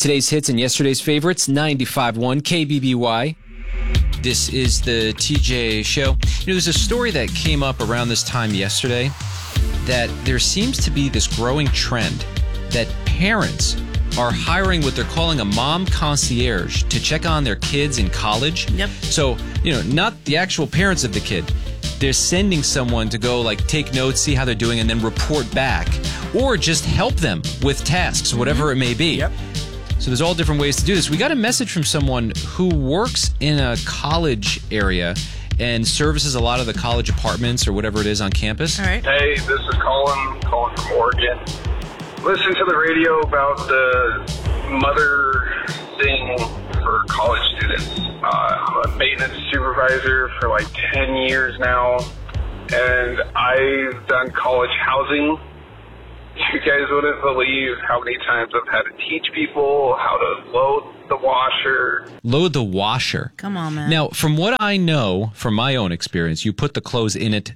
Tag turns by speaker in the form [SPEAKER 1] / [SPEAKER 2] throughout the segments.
[SPEAKER 1] Today's hits and yesterday's favorites, 95.1 KBBY. This is the TJ Show. There's a story that came up around this time yesterday that there seems to be this growing trend that parents are hiring what they're calling a mom concierge to check on their kids in college.
[SPEAKER 2] Yep.
[SPEAKER 1] So, not the actual parents of the kid. They're sending someone to go take notes, see how they're doing, and then report back. Or just help them with tasks, whatever it may be.
[SPEAKER 3] Yep.
[SPEAKER 1] So there's all different ways to do this. We got a message from someone who works in a college area and services a lot of the college apartments or whatever it is on campus.
[SPEAKER 2] All right.
[SPEAKER 4] Hey, this is calling from Oregon. Listen to the radio about the mother thing for college students. I'm a maintenance supervisor for 10 years now, and I've done college housing. You guys wouldn't believe how many times I've had to teach people how to load the washer.
[SPEAKER 1] Load the washer.
[SPEAKER 2] Come on, man.
[SPEAKER 1] Now, from what I know from my own experience, you put the clothes in it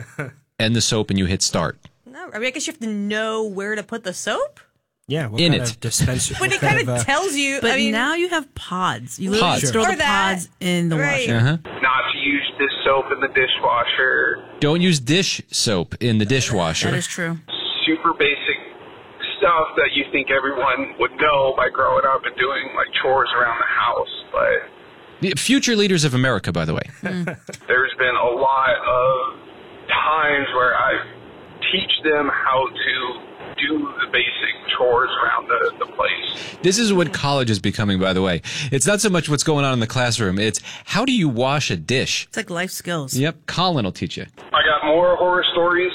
[SPEAKER 1] and the soap and you hit start.
[SPEAKER 5] No, I guess you have to know where to put the soap.
[SPEAKER 3] Yeah, what
[SPEAKER 1] In
[SPEAKER 3] kind
[SPEAKER 1] it.
[SPEAKER 3] of dispenser?
[SPEAKER 5] But it kind of tells you.
[SPEAKER 2] But
[SPEAKER 5] I mean,
[SPEAKER 2] now you have pods. You literally
[SPEAKER 1] Pods.
[SPEAKER 2] store
[SPEAKER 5] Or
[SPEAKER 2] the
[SPEAKER 5] that.
[SPEAKER 2] pods in the
[SPEAKER 5] Right.
[SPEAKER 2] washer.
[SPEAKER 1] Uh-huh.
[SPEAKER 4] Not to use this soap in the dishwasher.
[SPEAKER 1] Don't use dish soap in the dishwasher.
[SPEAKER 2] That is true.
[SPEAKER 4] Super basic stuff that you think everyone would know by growing up and doing chores around the house. But
[SPEAKER 1] Future leaders of America, by the way.
[SPEAKER 4] there's been a lot of times where I teach them how to do the basic chores around the place.
[SPEAKER 1] This is what college is becoming, by the way. It's not so much what's going on in the classroom. It's how do you wash a dish?
[SPEAKER 2] It's like life skills.
[SPEAKER 1] Yep, Colin will teach you.
[SPEAKER 4] I got more horror stories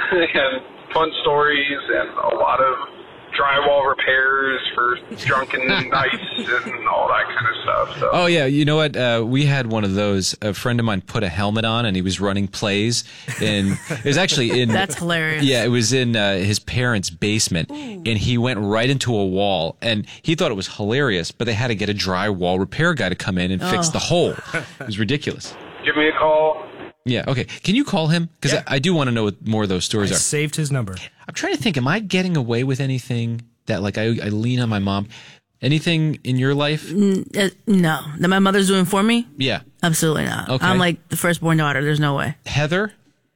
[SPEAKER 4] and fun stories and a lot of drywall repairs for drunken nights and all that kind of stuff. So.
[SPEAKER 1] Oh, yeah. You know what? We had one of those. A friend of mine put a helmet on and he was running plays. And it was actually in...
[SPEAKER 2] That's hilarious.
[SPEAKER 1] Yeah, it was in his parents' basement. And he went right into a wall. And he thought it was hilarious, but they had to get a drywall repair guy to come in and fix the hole. It was ridiculous.
[SPEAKER 4] Give me a call.
[SPEAKER 1] Yeah, okay. Can you call him? Because I do want to know what more of those stories
[SPEAKER 3] I
[SPEAKER 1] are.
[SPEAKER 3] saved his number.
[SPEAKER 1] I'm trying to think, am I getting away with anything that I lean on my mom? Anything in your life?
[SPEAKER 2] No. That my mother's doing for me?
[SPEAKER 1] Yeah.
[SPEAKER 2] Absolutely not.
[SPEAKER 1] Okay.
[SPEAKER 2] I'm like the firstborn daughter. There's no way.
[SPEAKER 1] Heather?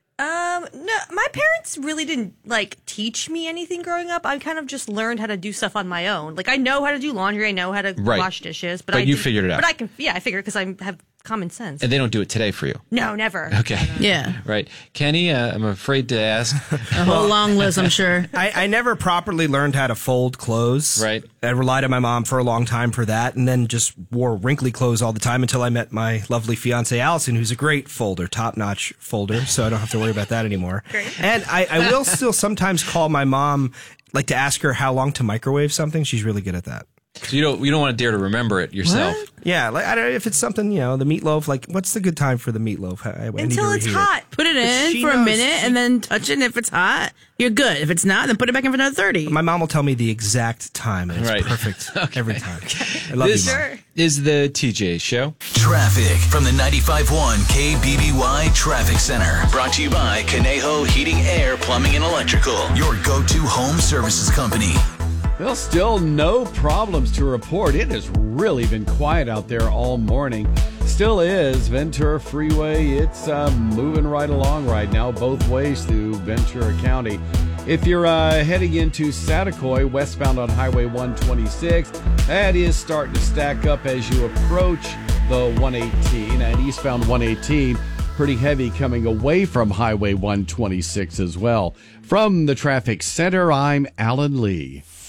[SPEAKER 5] No, my parents really didn't teach me anything growing up. I kind of just learned how to do stuff on my own. I know how to do laundry. I know how to
[SPEAKER 1] Right.
[SPEAKER 5] wash dishes. But
[SPEAKER 1] But you figured it out.
[SPEAKER 5] But I figured because I have common sense.
[SPEAKER 1] And they don't do it today for you.
[SPEAKER 5] No, never.
[SPEAKER 1] Okay.
[SPEAKER 2] Yeah.
[SPEAKER 1] Right. Kenny, I'm afraid to ask.
[SPEAKER 2] A whole long list, I'm sure.
[SPEAKER 3] I never properly learned how to fold clothes.
[SPEAKER 1] Right.
[SPEAKER 3] I relied on my mom for a long time for that, and then just wore wrinkly clothes all the time until I met my lovely fiance Allison, who's a great folder, top-notch folder, so I don't have to worry about that anymore.
[SPEAKER 5] Great.
[SPEAKER 3] And I will still sometimes call my mom, to ask her how long to microwave something. She's really good at that.
[SPEAKER 1] So you don't want to dare to remember it yourself.
[SPEAKER 2] What?
[SPEAKER 3] Yeah, I don't know if it's something, the meatloaf, what's the good time for the meatloaf? I need
[SPEAKER 5] Until
[SPEAKER 3] to
[SPEAKER 5] it's
[SPEAKER 3] reheat it.
[SPEAKER 5] hot.
[SPEAKER 2] Put it in
[SPEAKER 3] She
[SPEAKER 2] for a
[SPEAKER 3] knows.
[SPEAKER 2] minute and then touch it. And if it's hot, you're good. If it's not, then put it back in for another 30.
[SPEAKER 3] My mom will tell me the exact time, and it's
[SPEAKER 1] Right.
[SPEAKER 3] perfect every time. I love
[SPEAKER 1] This
[SPEAKER 3] you, Mom.
[SPEAKER 5] Sure.
[SPEAKER 1] is the TJ Show.
[SPEAKER 6] Traffic from the 95.1 KBBY Traffic Center. Brought to you by Conejo Heating, Air, Plumbing, and Electrical. Your go-to home services company.
[SPEAKER 7] Well, still no problems to report. It has really been quiet out there all morning. Still is. Ventura Freeway, it's moving right along right now, both ways through Ventura County. If you're heading into Saticoy, westbound on Highway 126, that is starting to stack up as you approach the 118, and eastbound 118, pretty heavy coming away from Highway 126 as well. From the Traffic Center, I'm Alan Lee.